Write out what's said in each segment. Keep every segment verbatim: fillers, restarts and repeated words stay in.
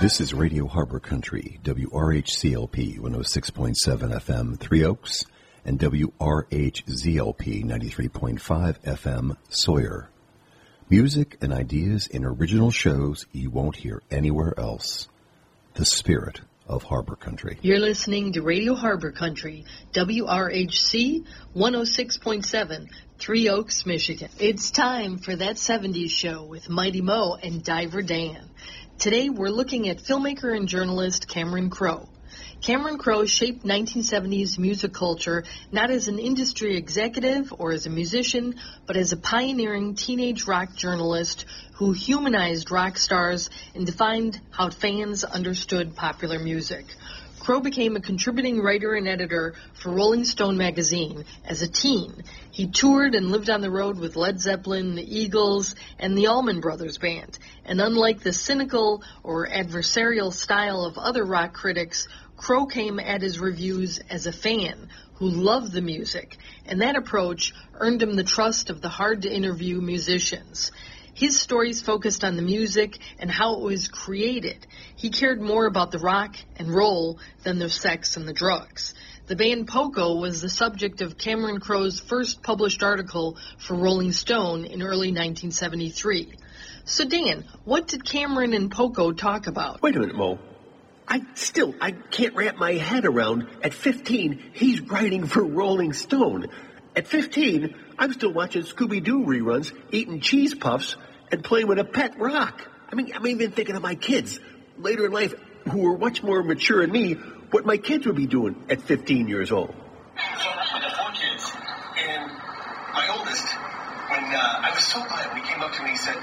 This is Radio Harbor Country, W R H C L P one oh six point seven F M, Three Oaks, and W R H Z L P ninety-three point five F M, Sawyer. Music and ideas in original shows you won't hear anywhere else. The spirit of Harbor Country. You're listening to Radio Harbor Country, W R H C one oh six point seven, Three Oaks, Michigan. It's time for That seventies Show with Mighty Mo and Diver Dan. Today we're looking at filmmaker and journalist Cameron Crowe. Cameron Crowe shaped nineteen seventies music culture not as an industry executive or as a musician, but as a pioneering teenage rock journalist who humanized rock stars and defined how fans understood popular music. Crowe became a contributing writer and editor for Rolling Stone magazine as a teen. He toured and lived on the road with Led Zeppelin, the Eagles, and the Allman Brothers Band. And unlike the cynical or adversarial style of other rock critics, Crowe came at his reviews as a fan who loved the music, and that approach earned him the trust of the hard-to-interview musicians. His stories focused on the music and how it was created. He cared more about the rock and roll than the sex and the drugs. The band Poco was the subject of Cameron Crowe's first published article for Rolling Stone in early nineteen seventy-three. So Dan, what did Cameron and Poco talk about? Wait a minute, Mo. I still, I can't wrap my head around, at fifteen, he's writing for Rolling Stone. At fifteen, I'm still watching Scooby-Doo reruns, eating cheese puffs, and playing with a pet rock. I mean, I'm even thinking of my kids later in life who are much more mature than me, what my kids would be doing at fifteen years old. So I got four kids, and my oldest, when uh, I was so glad, when he came up to me, he said,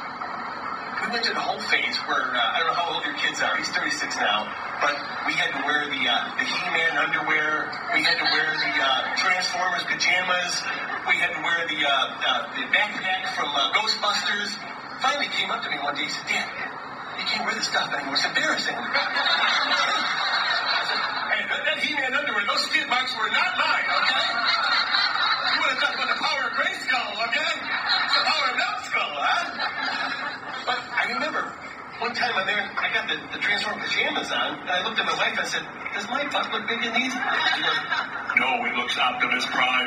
we went to the whole phase where, uh, I don't know how old your kids are, he's thirty-six now, but we had to wear the uh, the He-Man underwear, we had to wear the uh, Transformers pajamas, we had to wear the, uh, uh, the backpack from uh, Ghostbusters. Finally came up to me one day, he said, Dad, you can't wear this stuff anymore, it's embarrassing. I said, hey, that, that He-Man underwear, those skid marks were not mine, okay? You want to talk about the power of Grayskull, okay? It's the power of Numbskull, huh? But I remember one time I'm there, I got the, the Transformer pajamas on, and I looked at my wife and I said, does my butt look big in these? She goes, no, it looks Optimus Prime.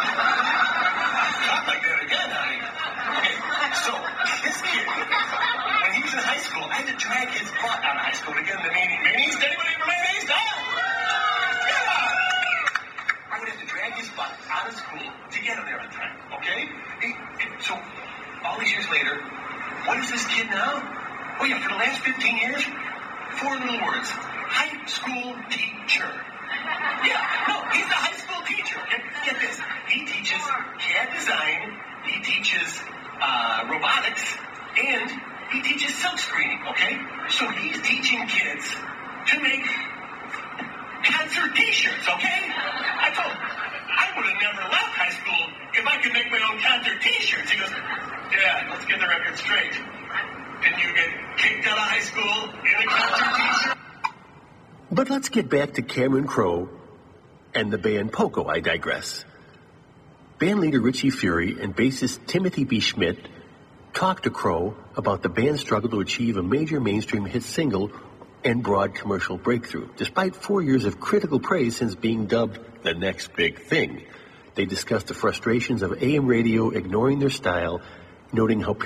Not like that again, honey. Okay, so this kid, when he was in high school, I had to drag his butt out of high school to get him to Mayonnaise. Mayonnaise? Anybody ever mayonnaise? Huh? Yeah! I would have to drag his butt out of school to get him there on time, okay? It, it, so, all these years later, what is this kid now? Oh yeah, for the last fifteen years, four little words. High school teacher. Yeah, no, he's a high school teacher. Get, get this. He teaches C A D design, he teaches uh, robotics, and he teaches silk screening, okay? So he's teaching kids to make concert t-shirts, okay? I told him, I would have never left high school if I could make my own concert t-shirts. He goes, yeah, let's get the record straight. Didn't you get kicked out of high school in a concert t-shirt? But let's get back to Cameron Crowe and the band Poco, I digress. Band leader Richie Fury and bassist Timothy B. Schmidt talked to Crowe about the band's struggle to achieve a major mainstream hit single and broad commercial breakthrough, despite four years of critical praise since being dubbed the next big thing. They discussed the frustrations of A M radio ignoring their style, noting how